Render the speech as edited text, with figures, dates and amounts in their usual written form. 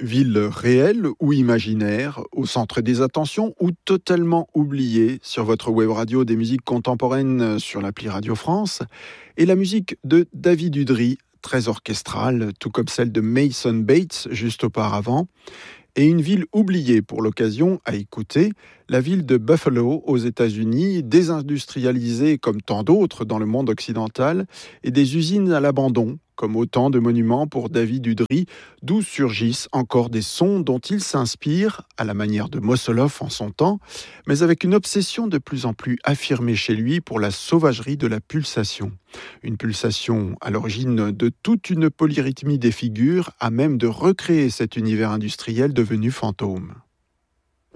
Ville réelle ou imaginaire, au centre des attentions ou totalement oubliée sur votre web radio des musiques contemporaines sur l'appli Radio France, et la musique de David Udry, très orchestrale, tout comme celle de Mason Bates juste auparavant, et une ville oubliée pour l'occasion à écouter, la ville de Buffalo aux États-Unis, désindustrialisée comme tant d'autres dans le monde occidental, et des usines à l'abandon, comme autant de monuments pour David Udry, d'où surgissent encore des sons dont il s'inspire, à la manière de Mosolov en son temps, mais avec une obsession de plus en plus affirmée chez lui pour la sauvagerie de la pulsation. Une pulsation à l'origine de toute une polyrythmie des figures, à même de recréer cet univers industriel devenu fantôme.